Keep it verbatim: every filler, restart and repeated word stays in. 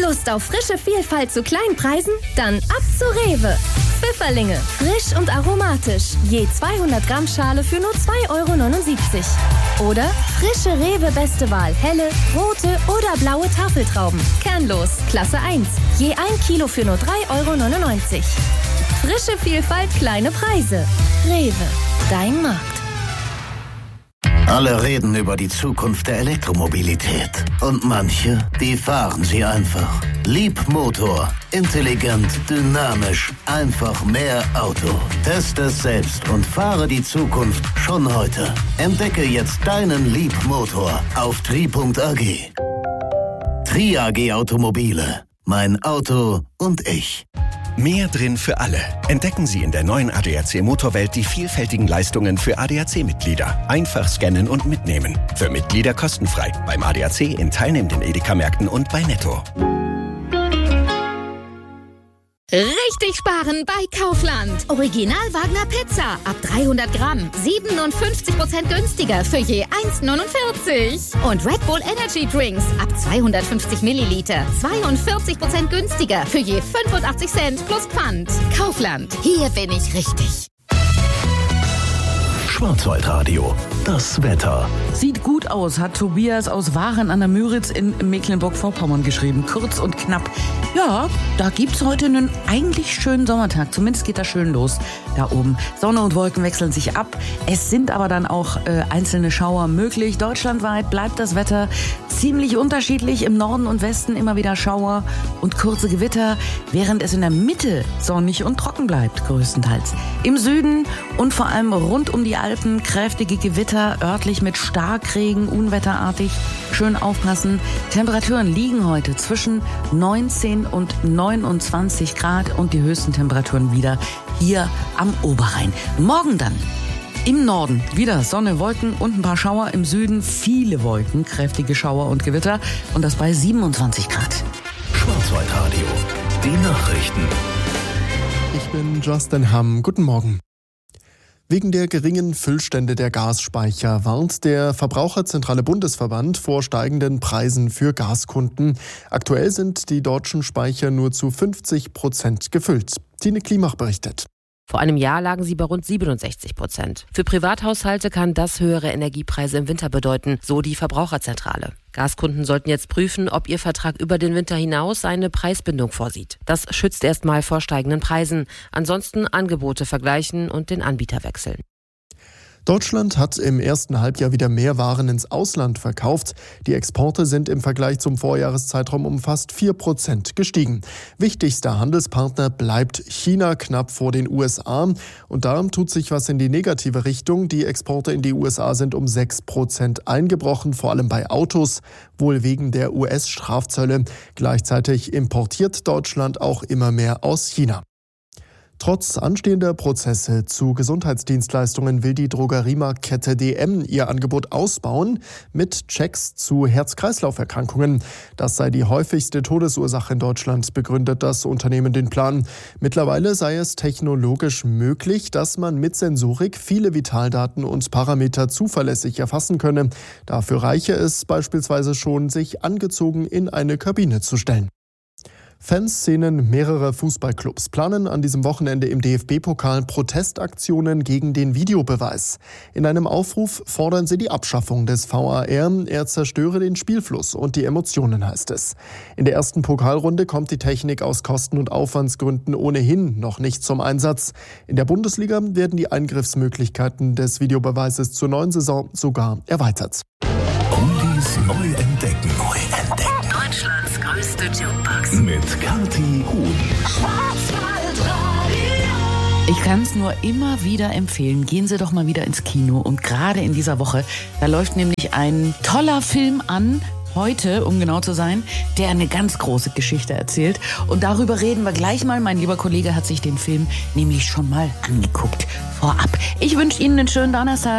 Lust auf frische Vielfalt zu kleinen Preisen? Dann ab zu Rewe. Pfifferlinge, frisch und aromatisch. Je zweihundert Gramm Schale für nur zwei Euro neunundsiebzig. Oder frische Rewe Beste Wahl, helle, rote oder blaue Tafeltrauben. Kernlos, Klasse eins. Je ein Kilo für nur drei Euro neunundneunzig. Frische Vielfalt, kleine Preise. Rewe, dein Markt. Alle reden über die Zukunft der Elektromobilität. Und manche, die fahren sie einfach. Leapmotor. Intelligent, dynamisch, einfach mehr Auto. Teste es selbst und fahre die Zukunft schon heute. Entdecke jetzt deinen Leapmotor auf tri punkt a g. Tri A G Automobile. Mein Auto und ich. Mehr drin für alle. Entdecken Sie in der neuen A D A C Motorwelt die vielfältigen Leistungen für A D A C-Mitglieder. Einfach scannen und mitnehmen. Für Mitglieder kostenfrei. Beim A D A C in teilnehmenden Edeka-Märkten und bei Netto. Richtig sparen bei Kaufland. Original Wagner Pizza ab dreihundert Gramm. siebenundfünfzig Prozent günstiger für je eins neunundvierzig. Und Red Bull Energy Drinks ab zweihundertfünfzig Milliliter. zweiundvierzig Prozent günstiger für je fünfundachtzig Cent plus Pfand. Kaufland. Hier bin ich richtig. Schwarzwaldradio. Das Wetter. Sieht gut aus, hat Tobias aus Waren an der Müritz in Mecklenburg-Vorpommern geschrieben. Kurz und knapp. Ja, da gibt's heute einen eigentlich schönen Sommertag. Zumindest geht das schön los da oben. Sonne und Wolken wechseln sich ab. Es sind aber dann auch äh, einzelne Schauer möglich. Deutschlandweit bleibt das Wetter ziemlich unterschiedlich. Im Norden und Westen immer wieder Schauer und kurze Gewitter, während es in der Mitte sonnig und trocken bleibt, größtenteils. Im Süden und vor allem rund um die Alpen kräftige Gewitter, örtlich mit Starkregen, unwetterartig. Schön aufpassen. Temperaturen liegen heute zwischen neunzehn und neunundzwanzig Grad und die höchsten Temperaturen wieder hier am Oberrhein. Morgen dann im Norden wieder Sonne, Wolken und ein paar Schauer. Im Süden viele Wolken, kräftige Schauer und Gewitter und das bei siebenundzwanzig Grad. Schwarzwaldradio. Die Nachrichten. Ich bin Justin Hamm. Guten Morgen. Wegen der geringen Füllstände der Gasspeicher warnt der Verbraucherzentrale Bundesverband vor steigenden Preisen für Gaskunden. Aktuell sind die deutschen Speicher nur zu fünfzig Prozent gefüllt. Tine Klimach berichtet. Vor einem Jahr lagen sie bei rund siebenundsechzig Prozent. Für Privathaushalte kann das höhere Energiepreise im Winter bedeuten, so die Verbraucherzentrale. Gaskunden sollten jetzt prüfen, ob ihr Vertrag über den Winter hinaus eine Preisbindung vorsieht. Das schützt erstmal vor steigenden Preisen. Ansonsten Angebote vergleichen und den Anbieter wechseln. Deutschland hat im ersten Halbjahr wieder mehr Waren ins Ausland verkauft. Die Exporte sind im Vergleich zum Vorjahreszeitraum um fast vier Prozent gestiegen. Wichtigster Handelspartner bleibt China knapp vor den U S A. Und da tut sich was in die negative Richtung. Die Exporte in die U S A sind um sechs Prozent eingebrochen, vor allem bei Autos, wohl wegen der U S-Strafzölle. Gleichzeitig importiert Deutschland auch immer mehr aus China. Trotz anstehender Prozesse zu Gesundheitsdienstleistungen will die Drogeriemarktkette D M ihr Angebot ausbauen mit Checks zu Herz-Kreislauf-Erkrankungen. Das sei die häufigste Todesursache in Deutschland, begründet das Unternehmen den Plan. Mittlerweile sei es technologisch möglich, dass man mit Sensorik viele Vitaldaten und Parameter zuverlässig erfassen könne. Dafür reiche es beispielsweise schon, sich angezogen in eine Kabine zu stellen. Fanszenen mehrerer Fußballclubs planen an diesem Wochenende im D F B-Pokal Protestaktionen gegen den Videobeweis. In einem Aufruf fordern sie die Abschaffung des V A R. Er zerstöre den Spielfluss und die Emotionen, heißt es. In der ersten Pokalrunde kommt die Technik aus Kosten- und Aufwandsgründen ohnehin noch nicht zum Einsatz. In der Bundesliga werden die Eingriffsmöglichkeiten des Videobeweises zur neuen Saison sogar erweitert. Oldies neu entdecken. Neu entdecken. Deutschlands größte Jukebox. Mit Kathi Huhn. Ich kann es nur immer wieder empfehlen. Gehen Sie doch mal wieder ins Kino. Und gerade in dieser Woche, da läuft nämlich ein toller Film an, heute, um genau zu sein, der eine ganz große Geschichte erzählt. Und darüber reden wir gleich mal. Mein lieber Kollege hat sich den Film nämlich schon mal angeguckt. Vorab. Ich wünsche Ihnen einen schönen Donnerstag.